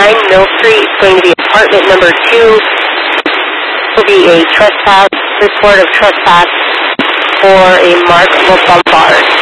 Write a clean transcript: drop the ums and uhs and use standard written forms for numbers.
Mill Street. It's going to be apartment number 2. Will be a trespass, report of trespass for a Mark Bombard.